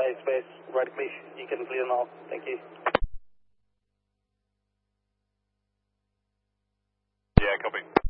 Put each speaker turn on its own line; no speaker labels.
space, right me, you can clear now, thank you.
Yeah, copy.